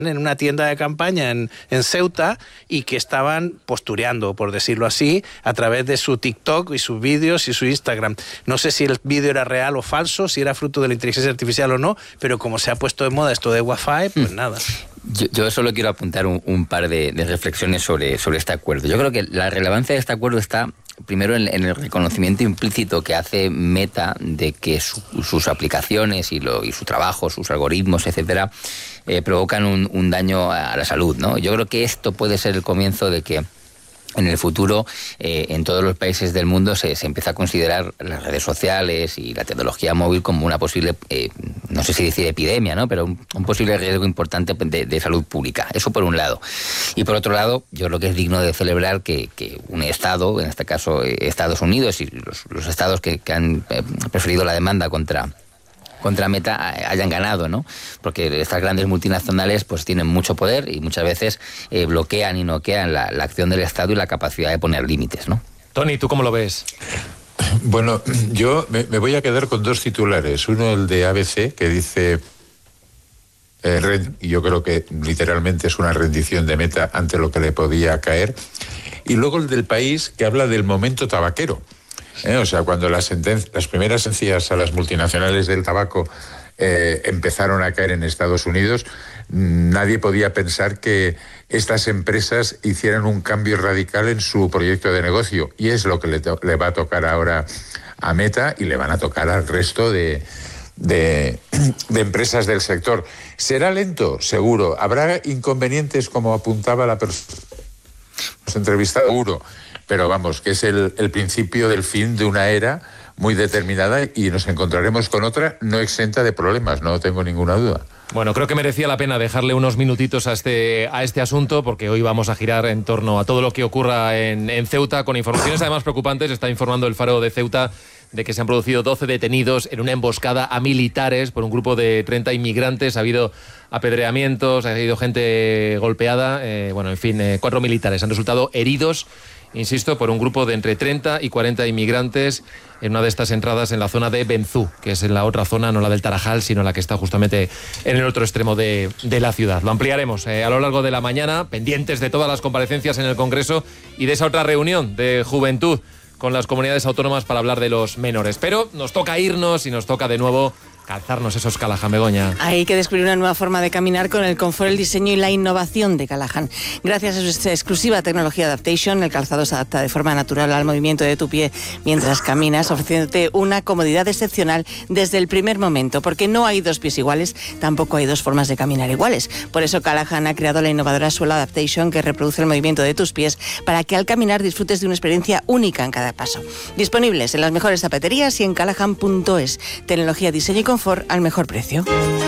en una tienda de campaña en Ceuta y que estaban postureando, por decirlo así, a través de su TikTok y sus vídeos y su Instagram. No sé si el vídeo era real o falso, si era fruto de la inteligencia artificial o no, pero como se ha puesto de moda esto de Wi-Fi, pues nada. Yo solo quiero apuntar un par de reflexiones sobre este acuerdo. Yo creo que la relevancia de este acuerdo está primero en el reconocimiento implícito que hace Meta de que sus aplicaciones y su trabajo, sus algoritmos, etcétera, provocan un daño a la salud, ¿no? Yo creo que esto puede ser el comienzo de que en el futuro, en todos los países del mundo se empieza a considerar las redes sociales y la tecnología móvil como una posible, no sé si decir epidemia, ¿no? Pero un posible riesgo importante de salud pública. Eso por un lado. Y por otro lado, yo creo que es digno de celebrar que un Estado, en este caso Estados Unidos y los estados que han preferido la demanda contra Meta hayan ganado, ¿no? Porque estas grandes multinacionales pues tienen mucho poder y muchas veces bloquean y noquean la acción del Estado y la capacidad de poner límites, ¿no? Tony, ¿tú cómo lo ves? Bueno, yo me voy a quedar con dos titulares. Uno, el de ABC, que dice... y yo creo que literalmente es una rendición de Meta ante lo que le podía caer. Y luego el del País, que habla del momento tabaquero. O sea, cuando las primeras sentencias a las multinacionales del tabaco empezaron a caer en Estados Unidos, nadie podía pensar que estas empresas hicieran un cambio radical en su proyecto de negocio. Y es lo que le va a tocar ahora a Meta y le van a tocar al resto de empresas del sector. ¿Será lento? Seguro. ¿Habrá inconvenientes, como apuntaba la persona entrevistada? Seguro. Pero vamos, que es el principio del fin de una era muy determinada y nos encontraremos con otra no exenta de problemas, no tengo ninguna duda. Bueno, creo que merecía la pena dejarle unos minutitos a este asunto, porque hoy vamos a girar en torno a todo lo que ocurra en Ceuta, con informaciones además preocupantes. Está informando el Faro de Ceuta de que se han producido 12 detenidos en una emboscada a militares por un grupo de 30 inmigrantes. Ha habido apedreamientos, ha habido gente golpeada. 4 militares han resultado heridos, insisto, por un grupo de entre 30 y 40 inmigrantes en una de estas entradas en la zona de Benzú, que es en la otra zona, no la del Tarajal, sino la que está justamente en el otro extremo de la ciudad. Lo ampliaremos a lo largo de la mañana, pendientes de todas las comparecencias en el Congreso y de esa otra reunión de juventud con las comunidades autónomas para hablar de los menores. Pero nos toca irnos y nos toca de nuevo calzarnos esos Callahan, Begoña. Hay que descubrir una nueva forma de caminar con el confort, el diseño y la innovación de Callahan. Gracias a su exclusiva tecnología Adaptation, el calzado se adapta de forma natural al movimiento de tu pie mientras caminas, ofreciéndote una comodidad excepcional desde el primer momento, porque no hay dos pies iguales, tampoco hay dos formas de caminar iguales. Por eso Callahan ha creado la innovadora suela Adaptation, que reproduce el movimiento de tus pies para que al caminar disfrutes de una experiencia única en cada paso. Disponibles en las mejores zapaterías y en callahan.es. Tecnología, diseño y confort al mejor precio.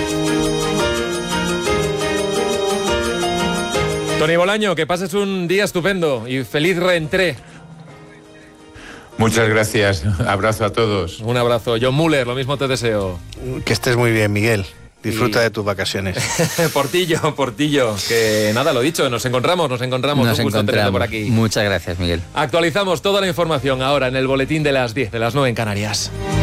Tony Bolaño, que pases un día estupendo y feliz reentré. Muchas gracias. Abrazo a todos. Un abrazo. John Muller, lo mismo te deseo. Que estés muy bien, Miguel. Disfruta de tus vacaciones. Portillo. Que nada, lo dicho, nos encontramos. Un gusto tenerte por aquí. Muchas gracias, Miguel. Actualizamos toda la información ahora en el boletín de las 10, de las 9 en Canarias.